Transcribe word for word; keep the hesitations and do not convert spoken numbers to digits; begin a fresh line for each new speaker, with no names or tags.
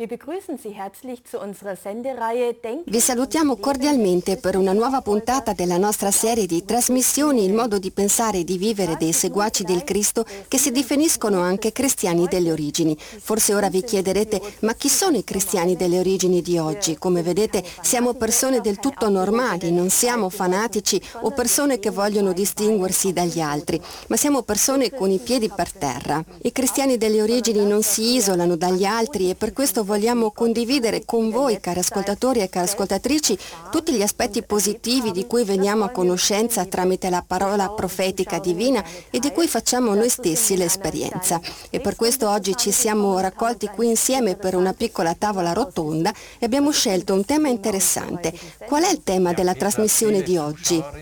Wir begrüßen Sie herzlich zu unserer Sendereihe Denken.
Vi salutiamo cordialmente per una nuova puntata della nostra serie di trasmissioni Il modo di pensare e di vivere dei seguaci del Cristo che si definiscono anche cristiani delle origini. Forse ora vi chiederete, ma chi sono i cristiani delle origini di oggi? Come vedete siamo persone del tutto normali, non siamo fanatici o persone che vogliono distinguersi dagli altri, ma siamo persone con i piedi per terra. I cristiani delle origini non si isolano dagli altri e per questo vogliamo condividere con voi, cari ascoltatori e cari ascoltatrici, tutti gli aspetti positivi di cui veniamo a conoscenza tramite la parola profetica divina e di cui facciamo noi stessi l'esperienza. E per questo oggi ci siamo raccolti qui insieme per una piccola tavola rotonda e abbiamo scelto un tema interessante. Qual è il tema della trasmissione di oggi?